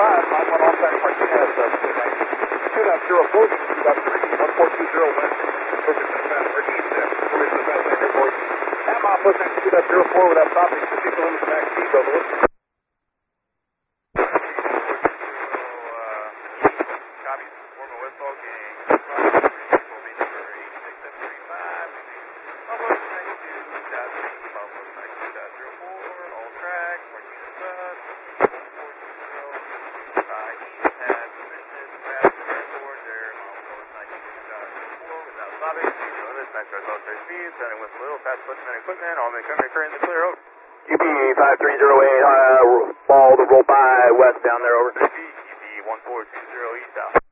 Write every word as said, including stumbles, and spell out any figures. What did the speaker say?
five, line one off back Martinez, uh, two nine zero four, two nine three, one four two zero west, Circuit San Martinez, Tourism San Airport. Ham off with two nine zero four without stopping, fifty kilometers max speed, over. Sending with little fast footman equipment, all the occurring in the clear, over. U P five three zero eight, uh, ball to roll by west down there, over. U P one four two zero east out.